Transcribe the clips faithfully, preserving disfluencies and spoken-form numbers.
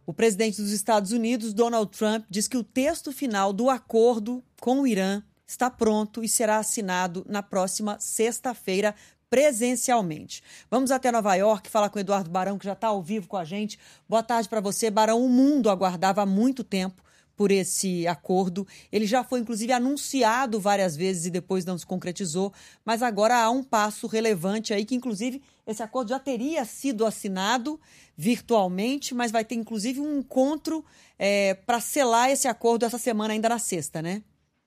O presidente dos Estados Unidos, Donald Trump, diz que o texto final do acordo com o Irã está pronto e será assinado na próxima sexta-feira, presencialmente. Vamos até Nova York falar com o Eduardo Barão, que já está ao vivo com a gente. Boa tarde para você, Barão. O mundo aguardava há muito tempo por esse acordo. Ele já foi, inclusive, anunciado várias vezes e depois não se concretizou, mas agora há um passo relevante aí que, inclusive, esse acordo já teria sido assinado virtualmente, mas vai ter, inclusive, um encontro é, para selar esse acordo essa semana, ainda na sexta, né?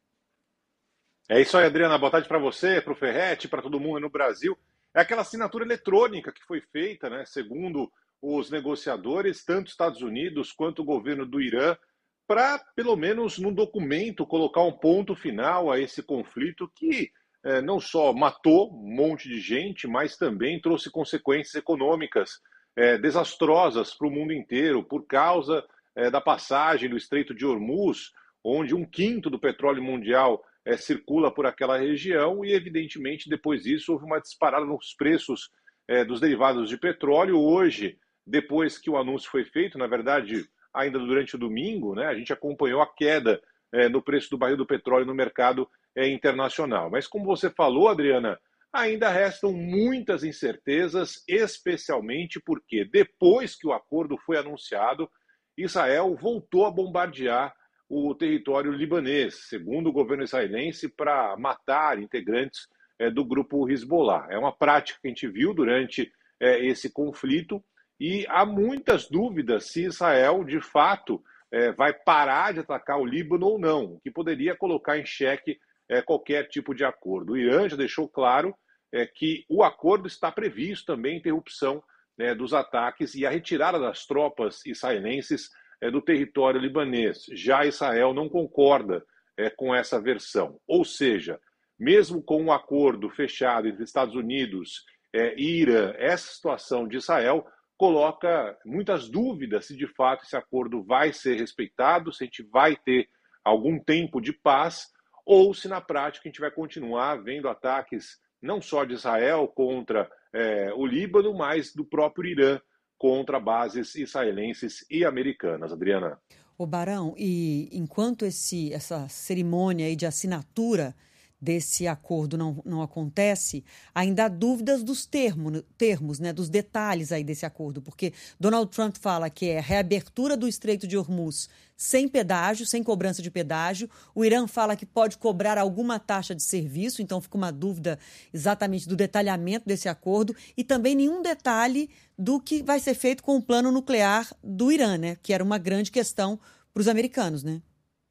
É isso aí, Adriana. Boa tarde para você, para o Ferretti, para todo mundo no Brasil. É aquela assinatura eletrônica que foi feita, né, segundo os negociadores, tanto os Estados Unidos quanto o governo do Irã, para, pelo menos num documento, colocar um ponto final a esse conflito que eh, não só matou um monte de gente, mas também trouxe consequências econômicas eh, desastrosas para o mundo inteiro, por causa eh, da passagem do Estreito de Hormuz, onde um quinto do petróleo mundial eh, circula por aquela região e, evidentemente, depois disso houve uma disparada nos preços eh, dos derivados de petróleo. Hoje, depois que o anúncio foi feito, na verdade, ainda durante o domingo, né, a gente acompanhou a queda é, no preço do barril do petróleo no mercado é, internacional. Mas como você falou, Adriana, ainda restam muitas incertezas, especialmente porque depois que o acordo foi anunciado, Israel voltou a bombardear o território libanês, segundo o governo israelense, para matar integrantes é, do grupo Hezbollah. É uma prática que a gente viu durante é, esse conflito. E há muitas dúvidas se Israel, de fato, é, vai parar de atacar o Líbano ou não, o que poderia colocar em xeque é, qualquer tipo de acordo. O Irã já deixou claro é, que o acordo está previsto também a interrupção né, dos ataques e a retirada das tropas israelenses é, do território libanês. Já Israel não concorda é, com essa versão. Ou seja, mesmo com um acordo fechado entre Estados Unidos é, e Irã, essa situação de Israel coloca muitas dúvidas se de fato esse acordo vai ser respeitado, se a gente vai ter algum tempo de paz, ou se na prática a gente vai continuar vendo ataques não só de Israel contra é, o Líbano, mas do próprio Irã contra bases israelenses e americanas. Adriana. Ô Barão, e enquanto esse, essa cerimônia aí de assinatura desse acordo não, não acontece, ainda há dúvidas dos termos, termos, né, dos detalhes aí desse acordo, porque Donald Trump fala que é reabertura do Estreito de Hormuz sem pedágio, sem cobrança de pedágio. O Irã fala que pode cobrar alguma taxa de serviço, então fica uma dúvida exatamente do detalhamento desse acordo e também nenhum detalhe do que vai ser feito com o plano nuclear do Irã, né, que era uma grande questão para os americanos, né?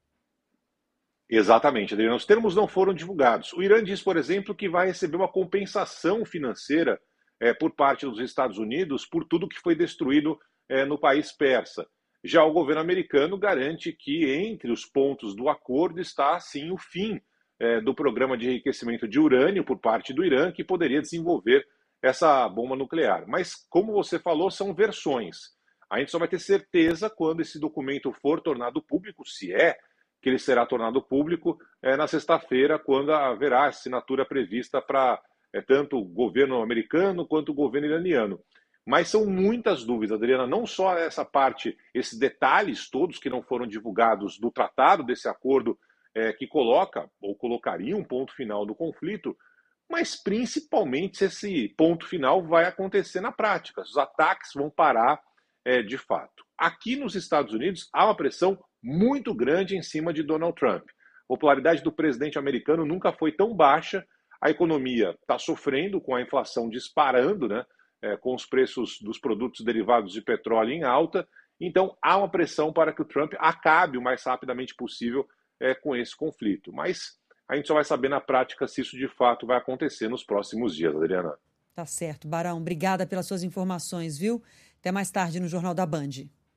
Exatamente, Adriano. Os termos não foram divulgados. O Irã diz, por exemplo, que vai receber uma compensação financeira é, por parte dos Estados Unidos por tudo que foi destruído é, no país persa. Já o governo americano garante que entre os pontos do acordo está, sim, o fim é, do programa de enriquecimento de urânio por parte do Irã, que poderia desenvolver essa bomba nuclear. Mas, como você falou, são versões. A gente só vai ter certeza quando esse documento for tornado público, se é que ele será tornado público é, na sexta-feira, quando haverá assinatura prevista para é, tanto o governo americano quanto o governo iraniano. Mas são muitas dúvidas, Adriana, não só essa parte, esses detalhes todos que não foram divulgados do tratado, desse acordo é, que coloca, ou colocaria um ponto final do conflito, mas principalmente se esse ponto final vai acontecer na prática, os ataques vão parar é, de fato. Aqui nos Estados Unidos há uma pressão muito grande em cima de Donald Trump. A popularidade do presidente americano nunca foi tão baixa, a economia está sofrendo com a inflação disparando, né, é, com os preços dos produtos derivados de petróleo em alta, então há uma pressão para que o Trump acabe o mais rapidamente possível é, com esse conflito. Mas a gente só vai saber na prática se isso de fato vai acontecer nos próximos dias, Adriana. Tá certo, Barão. Obrigada pelas suas informações, viu? Até mais tarde no Jornal da Band.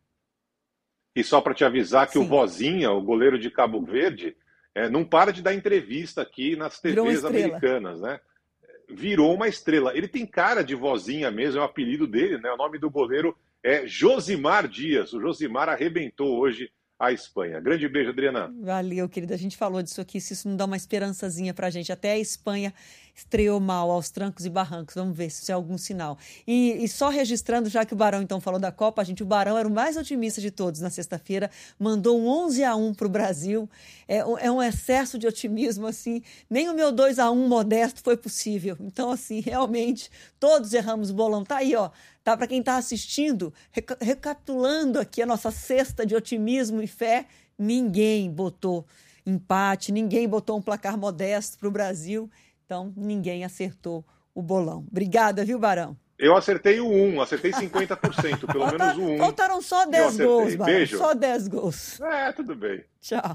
E só para te avisar que Sim. o Vozinha, o goleiro de Cabo Verde, é, não para de dar entrevista aqui nas T Vs americanas, né? Virou uma estrela. Ele tem cara de Vozinha mesmo, é o apelido dele, né? O nome do goleiro é Josimar Dias. O Josimar arrebentou hoje à Espanha. Grande beijo, Adriana. Valeu, querida. A gente falou disso aqui, se isso não dá uma esperançazinha pra gente. Até a Espanha estreou mal, aos trancos e barrancos. Vamos ver se isso é algum sinal. E, e só registrando, já que o Barão então falou da Copa, gente, o Barão era o mais otimista de todos na sexta-feira, mandou um onze a um pro Brasil. É, é um excesso de otimismo, assim. Nem o meu dois a um modesto foi possível. Então, assim, realmente, todos erramos o bolão. Tá aí, ó. Tá, para quem está assistindo, reca- recapitulando aqui a nossa cesta de otimismo e fé, ninguém botou empate, ninguém botou um placar modesto para o Brasil, então ninguém acertou o bolão. Obrigada, viu, Barão? Eu acertei o um, acertei cinquenta por cento, pelo Falta, menos o um. Faltaram só dez gols, Barão. Beijo. Só dez gols. É, tudo bem. Tchau.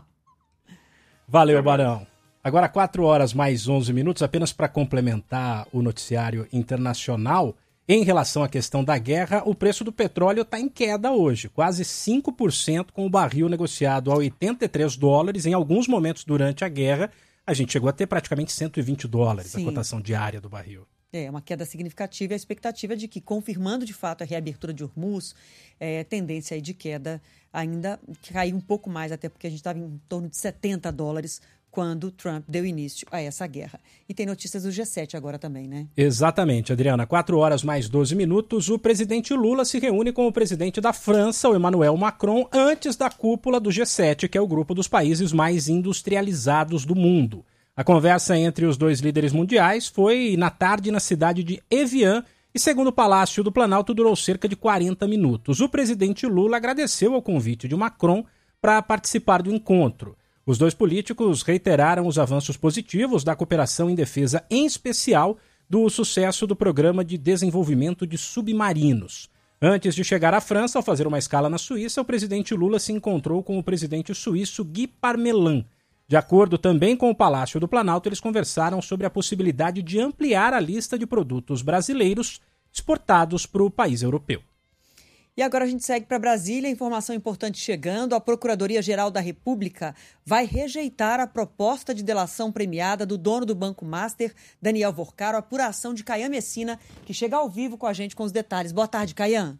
Valeu, Barão. Agora quatro horas mais onze minutos, apenas para complementar o noticiário internacional. Em relação à questão da guerra, o preço do petróleo está em queda hoje, quase cinco por cento, com o barril negociado a oitenta e três dólares. Em alguns momentos durante a guerra, a gente chegou a ter praticamente cento e vinte dólares, Sim. a cotação diária do barril. É, uma queda significativa e a expectativa de que, confirmando de fato a reabertura de Hormuz, é, tendência aí de queda ainda cair um pouco mais, até porque a gente estava em torno de setenta dólares quando Trump deu início a essa guerra. E tem notícias do G sete agora também, né? Exatamente, Adriana. quatro horas mais doze minutos, o presidente Lula se reúne com o presidente da França, o Emmanuel Macron, antes da cúpula do G sete, que é o grupo dos países mais industrializados do mundo. A conversa entre os dois líderes mundiais foi na tarde na cidade de Evian e, segundo o Palácio do Planalto, durou cerca de quarenta minutos. O presidente Lula agradeceu ao convite de Macron para participar do encontro. Os dois políticos reiteraram os avanços positivos da cooperação em defesa, em especial do sucesso do Programa de Desenvolvimento de Submarinos. Antes de chegar à França, ao fazer uma escala na Suíça, o presidente Lula se encontrou com o presidente suíço Guy Parmelin. De acordo também com o Palácio do Planalto, eles conversaram sobre a possibilidade de ampliar a lista de produtos brasileiros exportados para o país europeu. E agora a gente segue para Brasília, informação importante chegando. A Procuradoria-Geral da República vai rejeitar a proposta de delação premiada do dono do Banco Master, Daniel Vorcaro, a apuração de Caian Messina, que chega ao vivo com a gente com os detalhes. Boa tarde, Caian.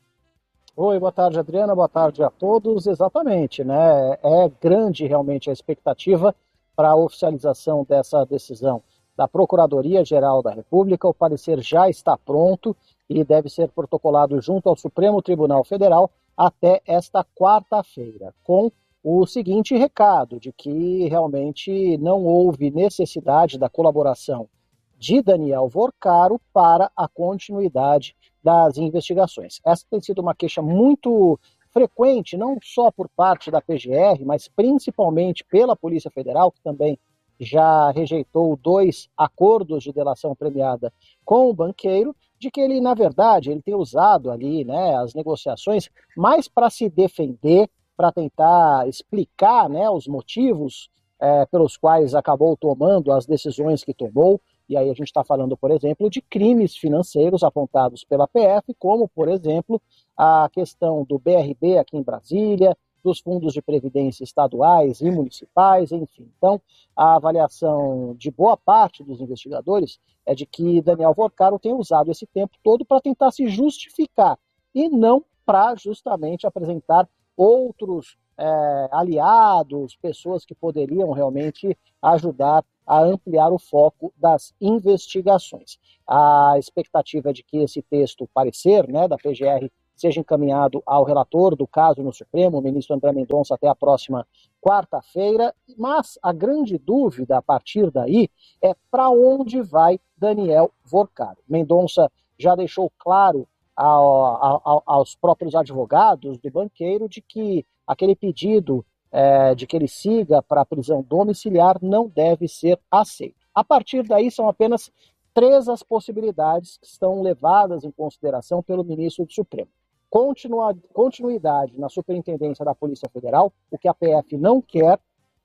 Oi, boa tarde, Adriana, boa tarde a todos. Exatamente, né? É grande realmente a expectativa para a oficialização dessa decisão da Procuradoria-Geral da República. O parecer já está pronto e deve ser protocolado junto ao Supremo Tribunal Federal até esta quarta-feira, com o seguinte recado, de que realmente não houve necessidade da colaboração de Daniel Vorcaro para a continuidade das investigações. Essa tem sido uma queixa muito frequente, não só por parte da P G R, mas principalmente pela Polícia Federal, que também já rejeitou dois acordos de delação premiada com o banqueiro, de que ele, na verdade, ele tem usado ali, né, as negociações mais para se defender, para tentar explicar, né, os motivos é, pelos quais acabou tomando as decisões que tomou. E aí a gente está falando, por exemplo, de crimes financeiros apontados pela P F, como, por exemplo, a questão do B R B aqui em Brasília, dos fundos de previdência estaduais e municipais, enfim. Então, a avaliação de boa parte dos investigadores é de que Daniel Vorcaro tem usado esse tempo todo para tentar se justificar e não para justamente apresentar outros é, aliados, pessoas que poderiam realmente ajudar a ampliar o foco das investigações. A expectativa é de que esse texto, parecer, né, da P G R, seja encaminhado ao relator do caso no Supremo, o ministro André Mendonça, até a próxima quarta-feira. Mas a grande dúvida a partir daí é para onde vai Daniel Vorcaro. Mendonça já deixou claro ao, ao, aos próprios advogados do banqueiro de que aquele pedido é, de que ele siga para a prisão domiciliar não deve ser aceito. A partir daí são apenas três as possibilidades que estão levadas em consideração pelo ministro do Supremo. Continua, continuidade na superintendência da Polícia Federal, o que a P F não quer,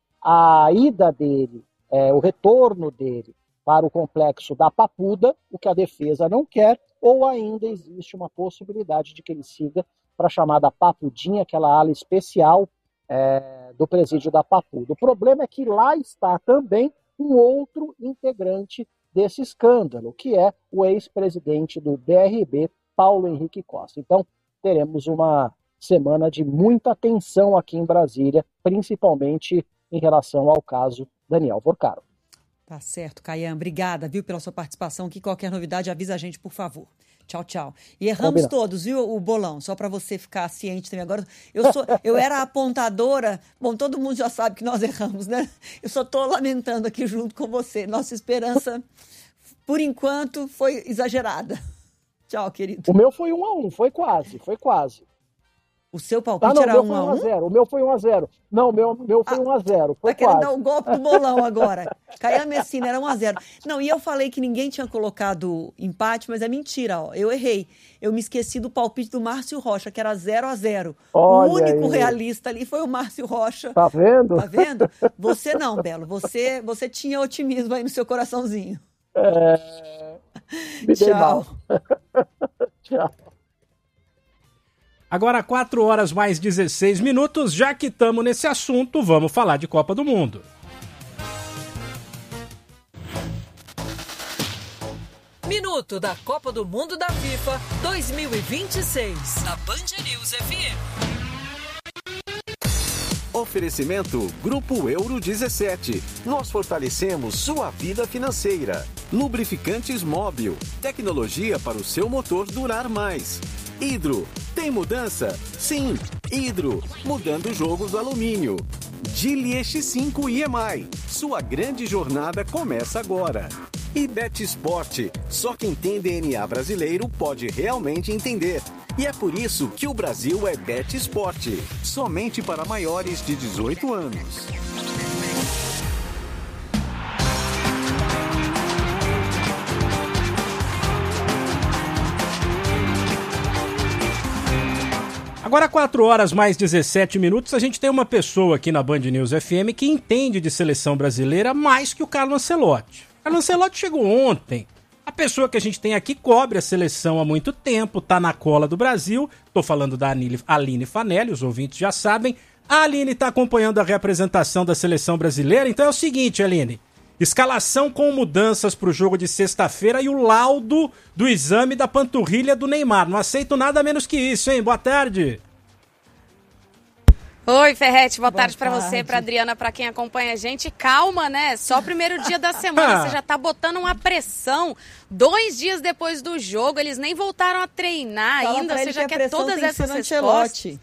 a ida dele, é, o retorno dele para o complexo da Papuda, o que a defesa não quer, ou ainda existe uma possibilidade de que ele siga para a chamada Papudinha, aquela ala especial é, do presídio da Papuda. O problema é que lá está também um outro integrante desse escândalo, que é o ex-presidente do B R B, Paulo Henrique Costa. Então, teremos uma semana de muita tensão aqui em Brasília, principalmente em relação ao caso Daniel Porcaro. Tá certo, Caian. Obrigada, viu, pela sua participação aqui. Qualquer novidade, avisa a gente, por favor. Tchau, tchau. E erramos Combinado. todos, viu, o bolão? Só para você ficar ciente também. Agora, eu, sou, eu era a apontadora. Bom, todo mundo já sabe que nós erramos, né? Eu só estou lamentando aqui junto com você. Nossa esperança, por enquanto, foi exagerada. Tchau, querido. O meu foi um a um, foi quase, foi quase. O seu palpite ah, não, era um a um? O meu foi um a zero. Não, o meu, meu foi ah, um a zero. Foi tá quase. querendo dar o golpe do bolão agora. Caian Messina era um a zero. Não, e eu falei que ninguém tinha colocado empate, mas é mentira, ó. Eu errei. Eu me esqueci do palpite do Márcio Rocha, que era zero a zero. Olha o único aí. realista ali foi o Márcio Rocha. Tá vendo? Tá vendo? Você não, Belo. Você, você tinha otimismo aí no seu coraçãozinho. É... Me dei mal. Tchau. Agora, quatro horas mais dezesseis minutos, já que estamos nesse assunto, vamos falar de Copa do Mundo. Minuto da Copa do Mundo da FIFA dois mil e vinte e seis, na Band News F M. Oferecimento Grupo Euro dezessete. Nós fortalecemos sua vida financeira. Lubrificantes Móbil. Tecnologia para o seu motor durar mais. Hidro. Tem mudança? Sim. Hidro. Mudando o jogo do alumínio. Geely X cinco I M I. Sua grande jornada começa agora. E BetSport. Só quem tem D N A brasileiro pode realmente entender. E é por isso que o Brasil é BetSport. Somente para maiores de dezoito anos. Agora, quatro horas mais dezessete minutos, a gente tem uma pessoa aqui na Band News F M que entende de seleção brasileira mais que o Carlo Ancelotti. O Carlo Ancelotti chegou ontem. A pessoa que a gente tem aqui cobre a seleção há muito tempo, tá na cola do Brasil. Tô falando da Aline Fanelli, os ouvintes já sabem. A Aline tá acompanhando a representação da seleção brasileira. Então é o seguinte, Aline. Escalação com mudanças pro jogo de sexta-feira e o laudo do exame da panturrilha do Neymar. Não aceito nada menos que isso, hein? Boa tarde. Oi, Ferretti, boa, boa tarde, tarde. para você, para Adriana, para quem acompanha a gente. Calma, né? Só o primeiro dia da semana, você já tá botando uma pressão. Dois dias depois do jogo, eles nem voltaram a treinar Fala ainda, você já que quer todas essas respostas.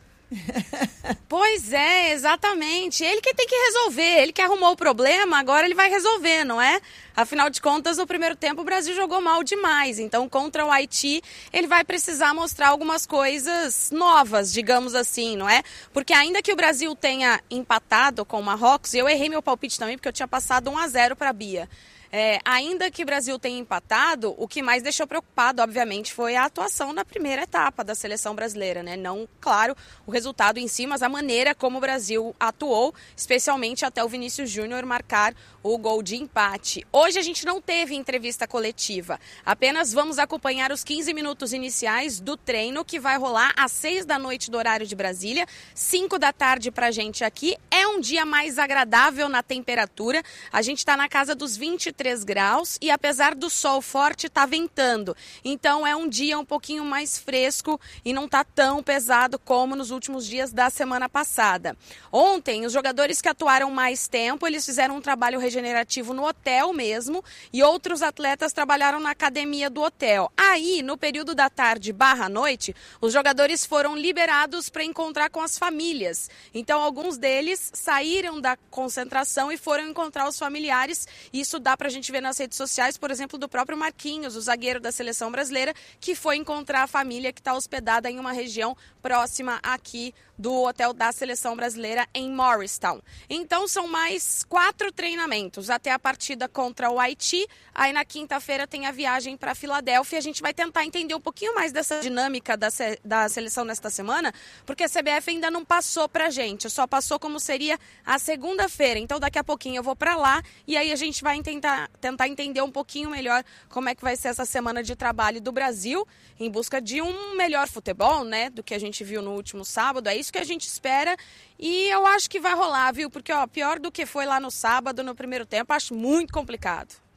Pois é, exatamente. Ele que tem que resolver, ele que arrumou o problema, agora ele vai resolver, não é? Afinal de contas, no primeiro tempo o Brasil jogou mal demais, então contra o Haiti ele vai precisar mostrar algumas coisas novas, digamos assim, não é? Porque ainda que o Brasil tenha empatado com o Marrocos, e eu errei meu palpite também porque eu tinha passado um a zero para a Bia. É, ainda que o Brasil tenha empatado, o que mais deixou preocupado, obviamente, foi a atuação na primeira etapa da seleção brasileira, né? Não, claro, o resultado em si, mas a maneira como o Brasil atuou, especialmente até o Vinícius Júnior marcar o gol de empate. Hoje a gente não teve entrevista coletiva, apenas vamos acompanhar os quinze minutos iniciais do treino que vai rolar às seis da noite do horário de Brasília, cinco da tarde pra gente aqui. É um dia mais agradável na temperatura, a gente tá na casa dos vinte e três graus e apesar do sol forte tá ventando, então é um dia um pouquinho mais fresco e não tá tão pesado como nos últimos dias da semana passada. Ontem os jogadores que atuaram mais tempo, eles fizeram um trabalho regenerativo no hotel mesmo e outros atletas trabalharam na academia do hotel. Aí, no período da tarde barra noite, os jogadores foram liberados para encontrar com as famílias. Então, alguns deles saíram da concentração e foram encontrar os familiares. Isso dá para a gente ver nas redes sociais, por exemplo, do próprio Marquinhos, o zagueiro da seleção brasileira, que foi encontrar a família que está hospedada em uma região próxima aqui do hotel da seleção brasileira em Morristown. Então são mais quatro treinamentos até a partida contra o Haiti. Aí na quinta-feira tem a viagem para Filadélfia. A gente vai tentar entender um pouquinho mais dessa dinâmica da, se- da seleção nesta semana, porque a C B F ainda não passou pra gente, só passou como seria a segunda-feira. Então daqui a pouquinho eu vou para lá e aí a gente vai tentar, tentar entender um pouquinho melhor como é que vai ser essa semana de trabalho do Brasil em busca de um melhor futebol, né, do que a gente viu no último sábado. É isso que a gente espera e eu acho que vai rolar, viu? Porque, ó, pior do que foi lá no sábado, no primeiro tempo, acho muito complicado.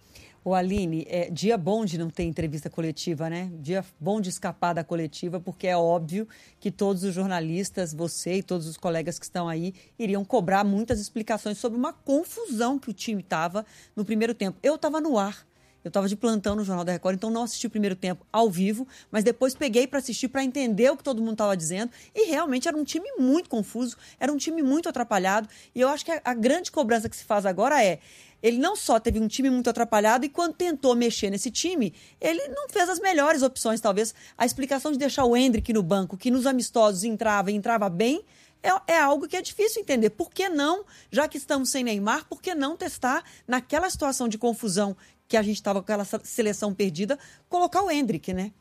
Ô Aline, é dia bom de não ter entrevista coletiva, né? Dia bom de escapar da coletiva, porque é óbvio que todos os jornalistas, você e todos os colegas que estão aí, iriam cobrar muitas explicações sobre uma confusão que o time estava no primeiro tempo. Eu estava no ar, eu estava de plantão no Jornal da Record, então não assisti o primeiro tempo ao vivo, mas depois peguei para assistir, para entender o que todo mundo estava dizendo, e realmente era um time muito confuso, era um time muito atrapalhado, e eu acho que a, a grande cobrança que se faz agora é... Ele não só teve um time muito atrapalhado e quando tentou mexer nesse time, ele não fez as melhores opções, talvez. A explicação de deixar o Endrick no banco, que nos amistosos entrava e entrava bem, é, é algo que é difícil entender. Por que não, já que estamos sem Neymar, por que não testar naquela situação de confusão que a gente estava com aquela seleção perdida, colocar o Endrick, né?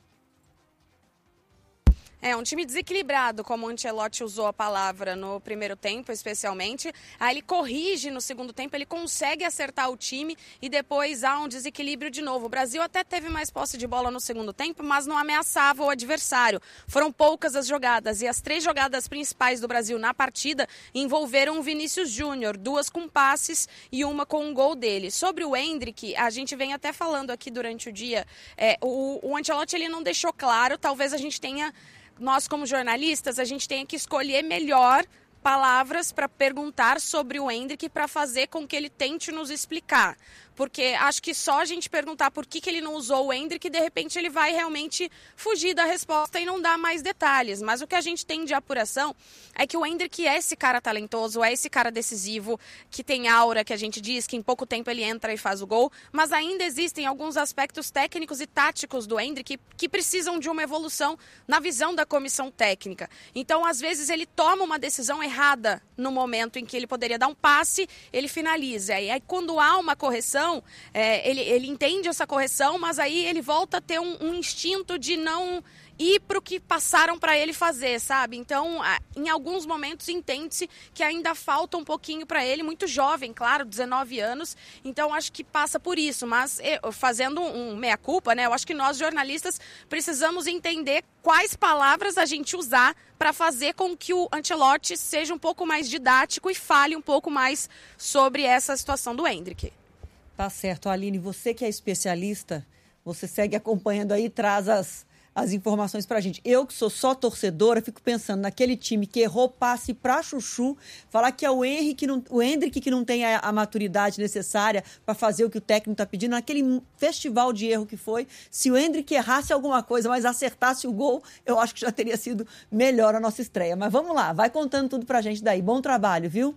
É um time desequilibrado, como o Ancelotti usou a palavra no primeiro tempo, especialmente. Aí ele corrige no segundo tempo, ele consegue acertar o time e depois há um desequilíbrio de novo. O Brasil até teve mais posse de bola no segundo tempo, mas não ameaçava o adversário. Foram poucas as jogadas e as três jogadas principais do Brasil na partida envolveram o Vinícius Júnior, duas com passes e uma com um gol dele. Sobre o Endrick, a gente vem até falando aqui durante o dia, é, o, o Ancelotti ele não deixou claro, talvez a gente tenha... Nós, como jornalistas, a gente tem que escolher melhor palavras para perguntar sobre o Endrick para fazer com que ele tente nos explicar. Porque acho que só a gente perguntar por que, que ele não usou o Endrick, de repente ele vai realmente fugir da resposta e não dar mais detalhes. Mas o que a gente tem de apuração é que o Endrick é esse cara talentoso, é esse cara decisivo, que tem aura, que a gente diz que em pouco tempo ele entra e faz o gol. Mas ainda existem alguns aspectos técnicos e táticos do Endrick que precisam de uma evolução na visão da comissão técnica. Então, às vezes, ele toma uma decisão errada no momento em que ele poderia dar um passe, ele finaliza. E aí, quando há uma correção, É, ele, ele entende essa correção, mas aí ele volta a ter um, um instinto de não ir para o que passaram para ele fazer, sabe? Então, em alguns momentos, entende-se que ainda falta um pouquinho para ele, muito jovem, claro, dezenove anos, então acho que passa por isso, mas fazendo um meia-culpa, né? Eu acho que nós, jornalistas, precisamos entender quais palavras a gente usar para fazer com que o Ancelotti seja um pouco mais didático e fale um pouco mais sobre essa situação do Endrick. Tá certo, Aline, você que é especialista, você segue acompanhando aí e traz as, as informações pra gente. Eu que sou só torcedora, fico pensando naquele time que errou passe pra chuchu, falar que é o Henrique, que não, o Endrick que não tem a, a maturidade necessária para fazer o que o técnico tá pedindo, naquele festival de erro que foi. Se o Endrick errasse alguma coisa, mas acertasse o gol, eu acho que já teria sido melhor a nossa estreia. Mas vamos lá, vai contando tudo pra gente daí. Bom trabalho, viu?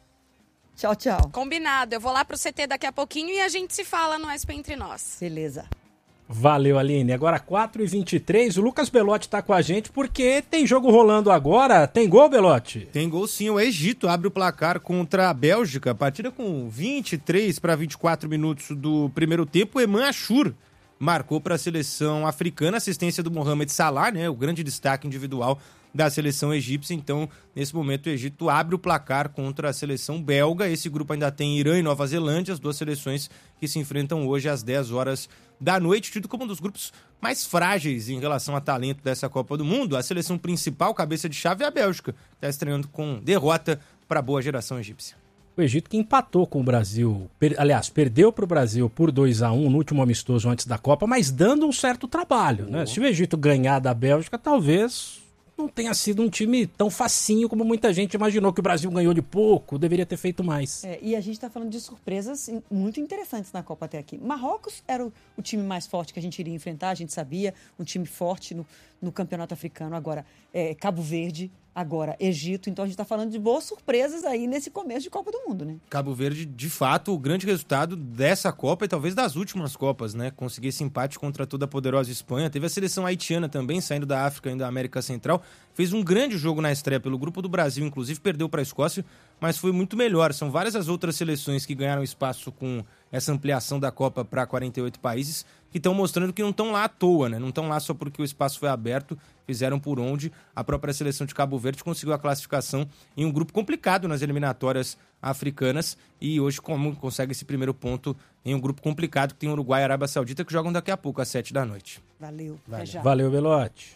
Tchau, tchau. Combinado. Eu vou lá pro C T daqui a pouquinho e a gente se fala no S P Entre Nós. Beleza. Valeu, Aline. Agora quatro e vinte e três, o Lucas Belotti tá com a gente porque tem jogo rolando agora. Tem gol, Belotti? Tem gol sim. O Egito abre o placar contra a Bélgica. Partida com vinte e três para vinte e quatro minutos do primeiro tempo. Eman Ashur marcou para a seleção africana, assistência do Mohamed Salah, né? O grande destaque individual da seleção egípcia. Então, nesse momento, o Egito abre o placar contra a seleção belga. Esse grupo ainda tem Irã e Nova Zelândia, as duas seleções que se enfrentam hoje às dez horas da noite, tido como um dos grupos mais frágeis em relação a talento dessa Copa do Mundo. A seleção principal, cabeça de chave, é a Bélgica, está estreando com derrota para a boa geração egípcia. O Egito que empatou com o Brasil, per, aliás, perdeu para o Brasil por dois a um no último amistoso antes da Copa, mas dando um certo trabalho, né? Se o Egito ganhar da Bélgica, talvez não tenha sido um time tão facinho como muita gente imaginou, que o Brasil ganhou de pouco, deveria ter feito mais. É, e a gente está falando de surpresas muito interessantes na Copa até aqui. Marrocos era o, o time mais forte que a gente iria enfrentar, a gente sabia, um time forte no, no campeonato africano. Agora, é, Cabo Verde, agora Egito. Então a gente está falando de boas surpresas aí nesse começo de Copa do Mundo, né? Cabo Verde, de fato, o grande resultado dessa Copa e talvez das últimas Copas, né? Conseguir esse empate contra toda a poderosa Espanha. Teve a seleção haitiana também, saindo da África e da América Central. Fez um grande jogo na estreia pelo grupo do Brasil, inclusive perdeu para a Escócia, mas foi muito melhor. São várias as outras seleções que ganharam espaço com essa ampliação da Copa para quarenta e oito países, que estão mostrando que não estão lá à toa, né? Não estão lá só porque o espaço foi aberto, fizeram por onde. A própria seleção de Cabo Verde conseguiu a classificação em um grupo complicado nas eliminatórias africanas e hoje como consegue esse primeiro ponto em um grupo complicado que tem Uruguai e Arábia Saudita, que jogam daqui a pouco, às sete da noite. Valeu. Valeu, já. Valeu, Belotti.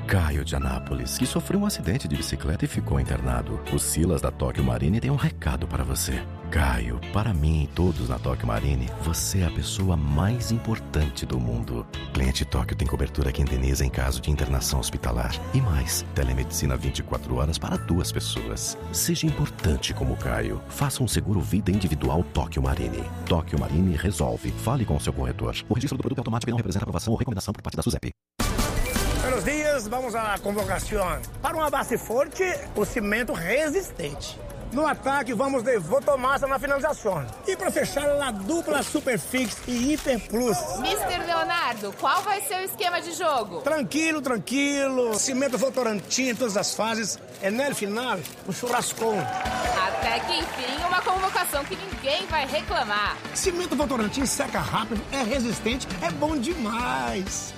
Caio de Anápolis, que sofreu um acidente de bicicleta e ficou internado. O Silas da Tóquio Marine tem um recado para você. Caio, para mim e todos na Tóquio Marine, você é a pessoa mais importante do mundo. Cliente Tóquio tem cobertura que indeniza em caso de internação hospitalar. E mais, telemedicina vinte e quatro horas para duas pessoas. Seja importante como Caio. Faça um seguro vida individual Tóquio Marine. Tóquio Marine resolve. Fale com o seu corretor. O registro do produto é automático e não representa aprovação ou recomendação por parte da SUSEP. Buenos dias, vamos à convocação. Para uma base forte, o cimento resistente. No ataque, vamos de Votomassa na finalização. E para fechar, a dupla Superfix e Hiper Plus. mister Leonardo, qual vai ser o esquema de jogo? Tranquilo, tranquilo. Cimento Votorantim em todas as fases. É no final, um churrascão. Até que enfim, uma convocação que ninguém vai reclamar. Cimento Votorantim seca rápido, é resistente, é bom demais.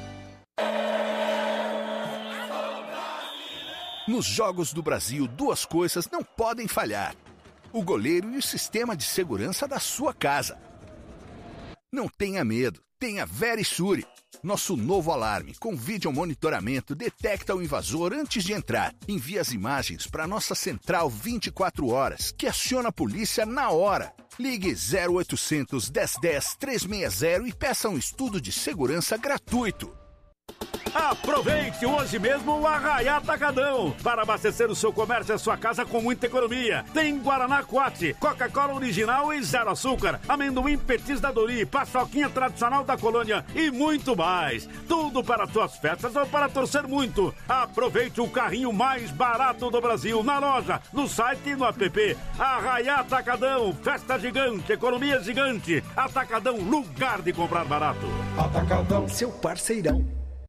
Nos Jogos do Brasil, duas coisas não podem falhar: o goleiro e o sistema de segurança da sua casa. Não tenha medo, tenha Verisure. Nosso novo alarme com vídeo monitoramento detecta o invasor antes de entrar. Envia as imagens para nossa central vinte e quatro horas, que aciona a polícia na hora. Ligue zero oitocentos, dez dez, trezentos e sessenta e peça um estudo de segurança gratuito. Aproveite hoje mesmo o Arraiá Atacadão para abastecer o seu comércio e a sua casa com muita economia. Tem Guaraná Coate, Coca-Cola original e zero açúcar, amendoim Petis da Dori, paçoquinha tradicional da colônia e muito mais. Tudo para suas festas ou para torcer muito. Aproveite o carrinho mais barato do Brasil na loja, no site e no app. Arraiá Atacadão, festa gigante, economia gigante. Atacadão, lugar de comprar barato. Atacadão, seu parceirão.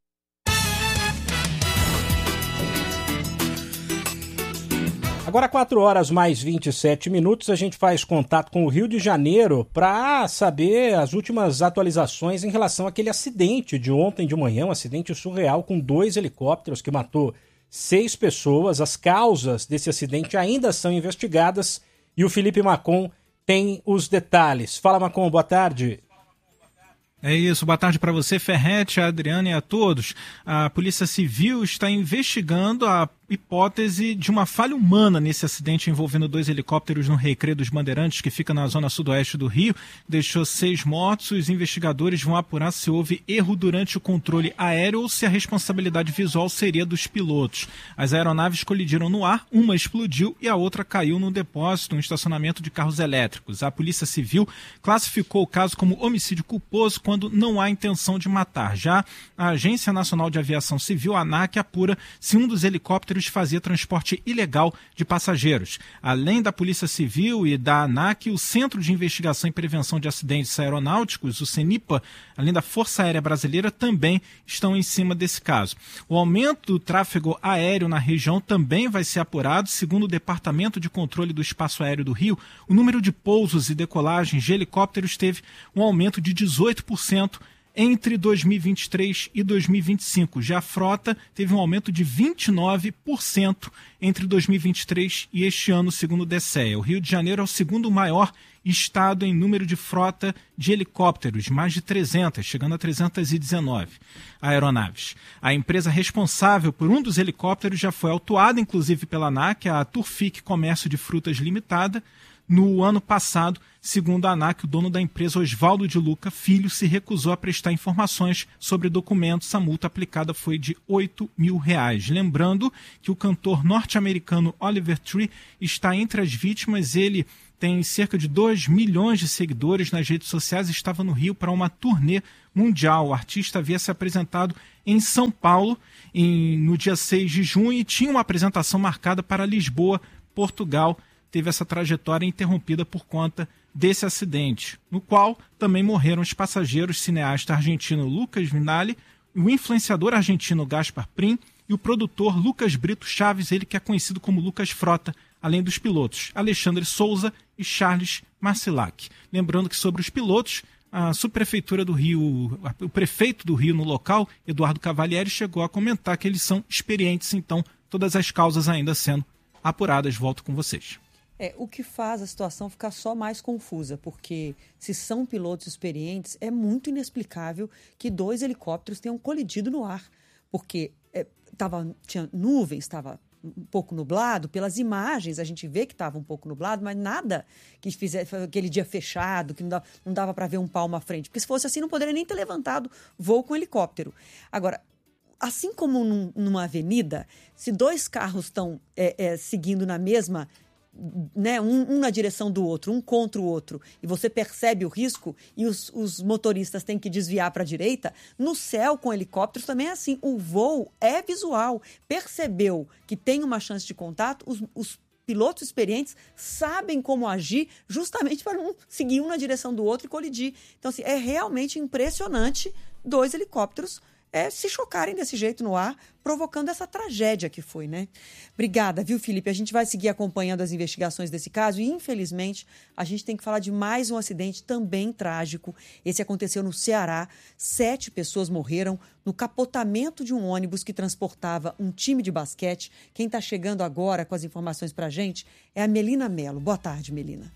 Agora, quatro horas mais vinte e sete minutos, a gente faz contato com o Rio de Janeiro para saber as últimas atualizações em relação àquele acidente de ontem de manhã, um acidente surreal com dois helicópteros que matou seis pessoas. As causas desse acidente ainda são investigadas e o Felipe Macon tem os detalhes. Fala, Macon, boa tarde. É isso, boa tarde para você, Ferretti, a Adriana e a todos. A Polícia Civil está investigando a hipótese de uma falha humana nesse acidente envolvendo dois helicópteros no Recreio dos Bandeirantes, que fica na zona sudoeste do Rio. Deixou seis mortos. Os investigadores vão apurar se houve erro durante o controle aéreo ou se a responsabilidade visual seria dos pilotos. As aeronaves colidiram no ar, uma explodiu e a outra caiu num depósito, um estacionamento de carros elétricos. A Polícia Civil classificou o caso como homicídio culposo quando não há intenção de matar. Já a Agência Nacional de Aviação Civil, a ANAC, apura se um dos helicópteros fazia transporte ilegal de passageiros. Além da Polícia Civil e da ANAC, o Centro de Investigação e Prevenção de Acidentes Aeronáuticos, o CENIPA, além da Força Aérea Brasileira, também estão em cima desse caso. O aumento do tráfego aéreo na região também vai ser apurado. Segundo o Departamento de Controle do Espaço Aéreo do Rio, o número de pousos e decolagens de helicópteros teve um aumento de dezoito por cento entre dois mil e vinte e três e dois mil e vinte e cinco. Já a frota teve um aumento de vinte e nove por cento entre dois mil e vinte e três e este ano, segundo o DECEA. O Rio de Janeiro é o segundo maior estado em número de frota de helicópteros, mais de trezentas, chegando a trezentas e dezenove aeronaves. A empresa responsável por um dos helicópteros já foi autuada, inclusive pela ANAC, a Turfic Comércio de Frutas Limitada. No ano passado, segundo a ANAC, o dono da empresa, Oswaldo de Luca Filho, se recusou a prestar informações sobre documentos. A multa aplicada foi de oito mil reais. Lembrando que o cantor norte-americano Oliver Tree está entre as vítimas. Ele tem cerca de dois milhões de seguidores nas redes sociais e estava no Rio para uma turnê mundial. O artista havia se apresentado em São Paulo em, no dia seis de junho e tinha uma apresentação marcada para Lisboa, Portugal. Teve essa trajetória interrompida por conta desse acidente, no qual também morreram os passageiros, cineasta argentino Lucas Vinalli, o influenciador argentino Gaspar Prim e o produtor Lucas Brito Chaves, ele que é conhecido como Lucas Frota, além dos pilotos Alexandre Souza e Charles Marcilac. Lembrando que sobre os pilotos, a subprefeitura do Rio, o prefeito do Rio no local, Eduardo Cavalieri, chegou a comentar que eles são experientes, então todas as causas ainda sendo apuradas. Volto com vocês. É, o que faz a situação ficar só mais confusa, porque se são pilotos experientes, é muito inexplicável que dois helicópteros tenham colidido no ar, porque é, tava, tinha nuvens, estava um pouco nublado. Pelas imagens a gente vê que estava um pouco nublado, mas nada que fizesse aquele dia fechado, que não dava, não dava para ver um palmo à frente. Porque se fosse assim, não poderia nem ter levantado voo com helicóptero. Agora, assim como num, numa avenida, se dois carros estão é, é, seguindo na mesma, né, um, um na direção do outro, um contra o outro, e você percebe o risco e os, os motoristas têm que desviar para a direita, no céu com helicópteros também é assim. O voo é visual. Percebeu que tem uma chance de contato, os, os pilotos experientes sabem como agir justamente para não seguir um na direção do outro e colidir. Então, assim, é realmente impressionante dois helicópteros É, se chocarem desse jeito no ar, provocando essa tragédia que foi, né? Obrigada, viu, Felipe? A gente vai seguir acompanhando as investigações desse caso e, infelizmente, a gente tem que falar de mais um acidente também trágico. Esse aconteceu no Ceará. Sete pessoas morreram no capotamento de um ônibus que transportava um time de basquete. Quem está chegando agora com as informações para a gente é a Melina Mello. Boa tarde, Melina.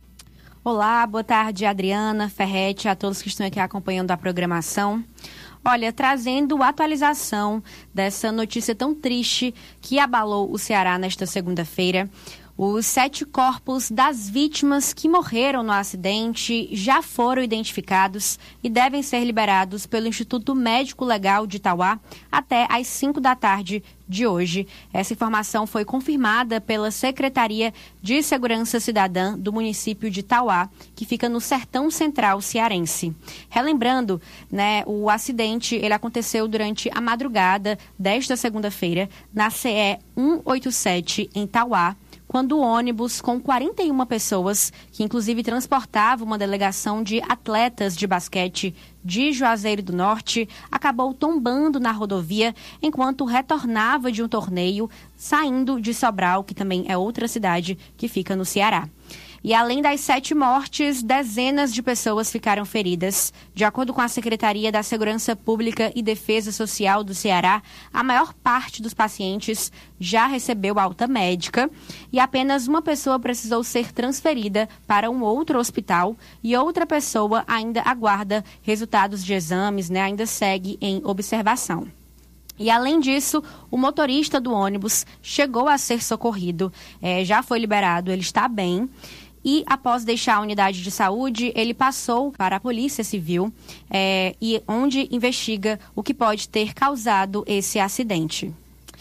Olá, boa tarde, Adriana, Ferretti, a todos que estão aqui acompanhando a programação. Olha, trazendo atualização dessa notícia tão triste que abalou o Ceará nesta segunda-feira. Os sete corpos das vítimas que morreram no acidente já foram identificados e devem ser liberados pelo Instituto Médico Legal de Itauá até às cinco da tarde de hoje. Essa informação foi confirmada pela Secretaria de Segurança Cidadã do município de Itauá, que fica no Sertão Central cearense. Relembrando, né, o acidente ele aconteceu durante a madrugada desta segunda-feira na C E cento e oitenta e sete em Itauá, quando o ônibus com quarenta e uma pessoas, que inclusive transportava uma delegação de atletas de basquete de Juazeiro do Norte, acabou tombando na rodovia enquanto retornava de um torneio, saindo de Sobral, que também é outra cidade que fica no Ceará. E além das sete mortes, dezenas de pessoas ficaram feridas. De acordo com a Secretaria da Segurança Pública e Defesa Social do Ceará, a maior parte dos pacientes já recebeu alta médica e apenas uma pessoa precisou ser transferida para um outro hospital e outra pessoa ainda aguarda resultados de exames, né, ainda segue em observação. E, além disso, o motorista do ônibus chegou a ser socorrido, é, já foi liberado, ele está bem. E, após deixar a unidade de saúde, ele passou para a Polícia Civil, é, e onde investiga o que pode ter causado esse acidente.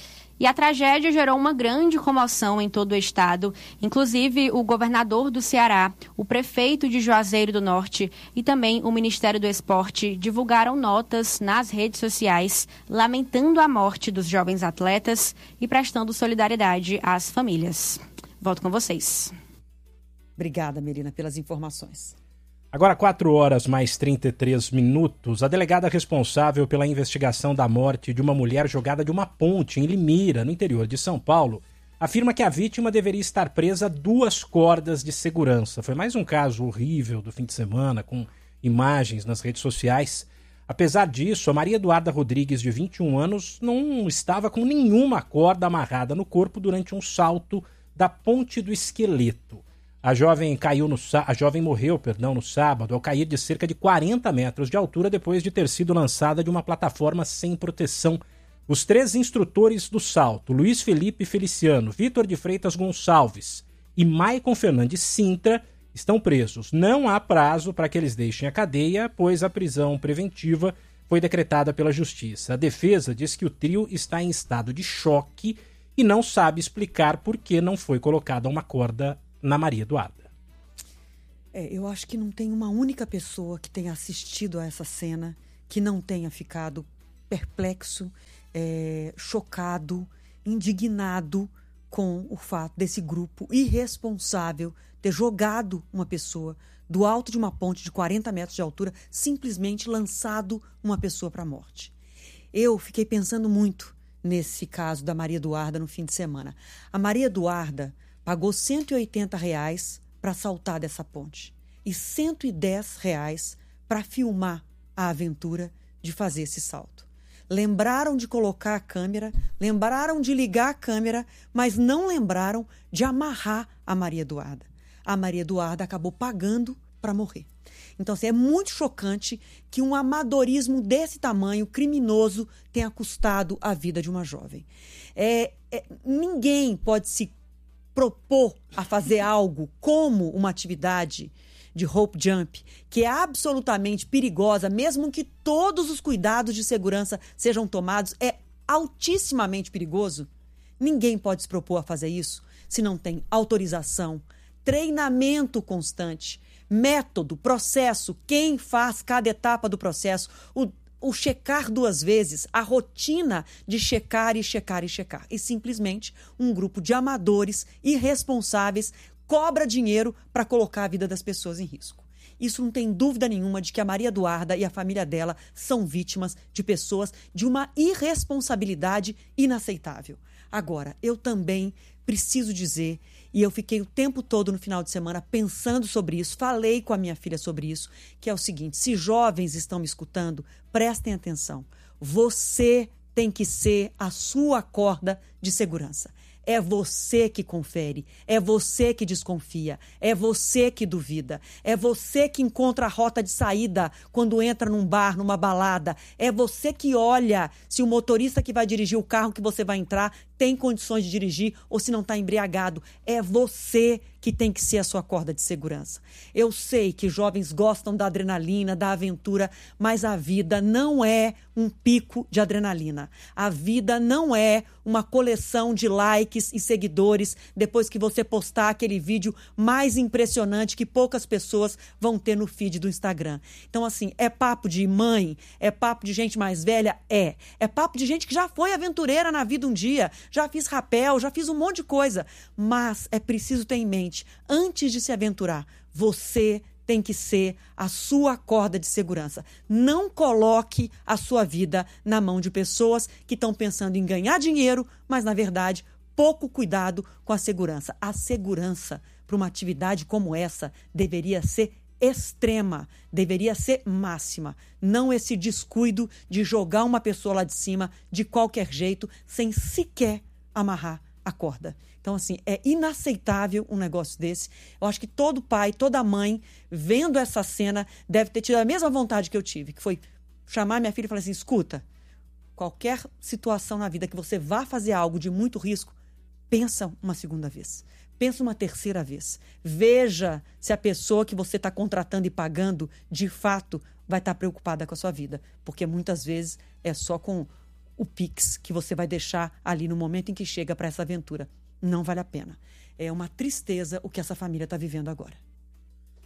E a tragédia gerou uma grande comoção em todo o estado. Inclusive, o governador do Ceará, o prefeito de Juazeiro do Norte e também o Ministério do Esporte divulgaram notas nas redes sociais lamentando a morte dos jovens atletas e prestando solidariedade às famílias. Volto com vocês. Obrigada, Melina, pelas informações. Agora, quatro horas mais trinta e três minutos. A delegada responsável pela investigação da morte de uma mulher jogada de uma ponte em Limeira, no interior de São Paulo, afirma que a vítima deveria estar presa a duas cordas de segurança. Foi mais um caso horrível do fim de semana, com imagens nas redes sociais. Apesar disso, a Maria Eduarda Rodrigues, de vinte e um anos, não estava com nenhuma corda amarrada no corpo durante um salto da Ponte do Esqueleto. A jovem caiu no a jovem morreu, perdão, no sábado ao cair de cerca de quarenta metros de altura depois de ter sido lançada de uma plataforma sem proteção. Os três instrutores do salto, Luiz Felipe Feliciano, Vitor de Freitas Gonçalves e Maicon Fernandes Sintra, estão presos. Não há prazo para que eles deixem a cadeia, pois a prisão preventiva foi decretada pela Justiça. A defesa diz que o trio está em estado de choque e não sabe explicar por que não foi colocada uma corda na Maria Eduarda. É, eu acho que não tem uma única pessoa que tenha assistido a essa cena que não tenha ficado perplexo, é, chocado, indignado com o fato desse grupo irresponsável ter jogado uma pessoa do alto de uma ponte de quarenta metros de altura, simplesmente lançado uma pessoa para a morte. Eu fiquei pensando muito nesse caso da Maria Eduarda no fim de semana. A Maria Eduarda pagou cento e oitenta reais para saltar dessa ponte e cento e dez reais para filmar a aventura de fazer esse salto. Lembraram de colocar a câmera, lembraram de ligar a câmera, mas não lembraram de amarrar a Maria Eduarda. A Maria Eduarda acabou pagando para morrer. Então, assim, é muito chocante que um amadorismo desse tamanho, criminoso, tenha custado a vida de uma jovem. É, é, ninguém pode se propor a fazer algo como uma atividade de rope jump, que é absolutamente perigosa, mesmo que todos os cuidados de segurança sejam tomados, é altissimamente perigoso. Ninguém pode se propor a fazer isso se não tem autorização, treinamento constante, método, processo, quem faz cada etapa do processo, o, o checar duas vezes, a rotina de checar e checar e checar. E simplesmente um grupo de amadores irresponsáveis cobra dinheiro para colocar a vida das pessoas em risco. Isso não tem dúvida nenhuma de que a Maria Eduarda e a família dela são vítimas de pessoas de uma irresponsabilidade inaceitável. Agora, eu também preciso dizer, e eu fiquei o tempo todo no final de semana pensando sobre isso, falei com a minha filha sobre isso, que é o seguinte: se jovens estão me escutando, prestem atenção. Você tem que ser a sua corda de segurança. É você que confere, é você que desconfia, é você que duvida, é você que encontra a rota de saída quando entra num bar, numa balada, é você que olha se o motorista que vai dirigir o carro que você vai entrar tem condições de dirigir ou se não está embriagado. É você que tem que ser a sua corda de segurança. Eu sei que jovens gostam da adrenalina, da aventura, mas a vida não é um pico de adrenalina. A vida não é uma coleção de likes e seguidores depois que você postar aquele vídeo mais impressionante que poucas pessoas vão ter no feed do Instagram. Então, assim, é papo de mãe? É papo de gente mais velha? É. É papo de gente que já foi aventureira na vida um dia, já fiz rapel, já fiz um monte de coisa. Mas é preciso ter em mente, antes de se aventurar, você tem que ser a sua corda de segurança. Não coloque a sua vida na mão de pessoas que estão pensando em ganhar dinheiro, mas, na verdade, pouco cuidado com a segurança. A segurança para uma atividade como essa deveria ser extrema, deveria ser máxima. Não esse descuido de jogar uma pessoa lá de cima de qualquer jeito, sem sequer amarrar a corda. Então, assim, é inaceitável um negócio desse. Eu acho que todo pai, toda mãe, vendo essa cena, deve ter tido a mesma vontade que eu tive, que foi chamar minha filha e falar assim: escuta, qualquer situação na vida que você vá fazer algo de muito risco, pensa uma segunda vez. Pensa uma terceira vez. Veja se a pessoa que você está contratando e pagando, de fato, vai estar preocupada com a sua vida. Porque muitas vezes é só com o Pix que você vai deixar ali no momento em que chega para essa aventura. Não vale a pena. É uma tristeza o que essa família está vivendo agora.